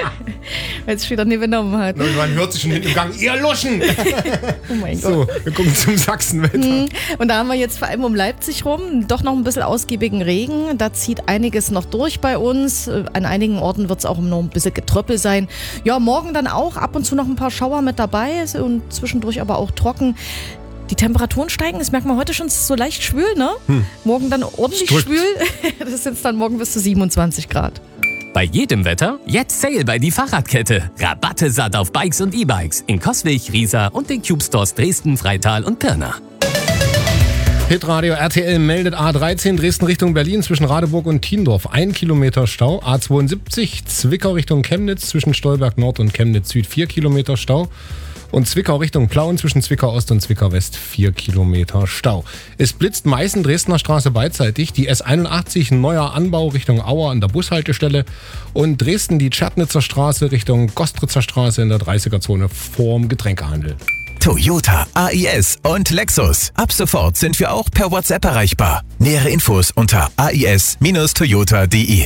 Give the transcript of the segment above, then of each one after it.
Weil es wieder nicht benommen hat. Man hört sich schon hinten im Gang, ihr Luschen! Oh mein Gott. So, wir gucken zum Sachsenwetter. Und da haben wir jetzt vor allem um Leipzig rum doch noch ein bisschen ausgiebigen Regen. Da zieht einiges noch durch bei uns. An einigen Orten wird es auch noch ein bisschen Getröppel sein. Ja, morgen dann auch ab und zu noch ein paar Schauer mit dabei und zwischendurch aber auch trocken. Die Temperaturen steigen, das merkt man heute schon, es ist so leicht schwül, ne? Morgen dann ordentlich schwül. Das sind dann morgen bis zu 27 Grad. Bei jedem Wetter jetzt Sale bei die Fahrradkette. Rabatte satt auf Bikes und E-Bikes in Coswig, Riesa und den Cube Stores Dresden, Freital und Pirna. Hitradio RTL meldet A13 Dresden Richtung Berlin zwischen Radeburg und Tiendorf. 1 Kilometer Stau. A72 Zwickau Richtung Chemnitz zwischen Stolberg Nord und Chemnitz Süd 4 Kilometer Stau. Und Zwickau Richtung Plauen zwischen Zwickau Ost und Zwickau West 4 Kilometer Stau. Es blitzt Meißen Dresdner Straße beidseitig, die S81 neuer Anbau Richtung Auer an der Bushaltestelle und Dresden die Tschernitzer Straße Richtung Gostritzer Straße in der 30er-Zone vorm Getränkehandel. Toyota, AIS und Lexus. Ab sofort sind wir auch per WhatsApp erreichbar. Nähere Infos unter ais-toyota.de.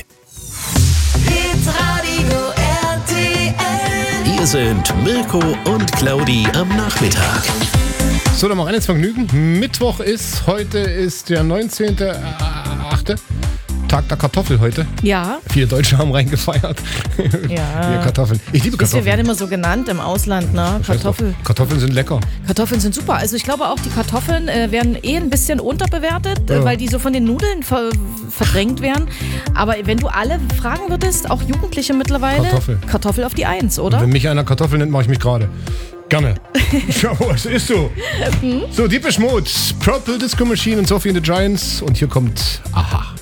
Hier sind Mirko und Claudi am Nachmittag. So, dann mal rein ins Vergnügen. Mittwoch ist, heute ist der 19.8. Tag der Kartoffel heute. Ja. Viele Deutsche haben reingefeiert. Ja. Wir Kartoffeln. Ich liebe Kartoffeln. Wir werden immer so genannt im Ausland, ne? Kartoffeln sind lecker. Kartoffeln sind super. Also ich glaube auch, die Kartoffeln werden ein bisschen unterbewertet, weil die so von den Nudeln verdrängt werden. Aber wenn du alle fragen würdest, auch Jugendliche mittlerweile, Kartoffel auf die 1, oder? Und wenn mich einer Kartoffel nennt, mache ich mich gerade. Gerne. Schau, was ist so? So, Deepish Mode, Purple Disco Machine und Sophie and the Giants. Und hier kommt Aha.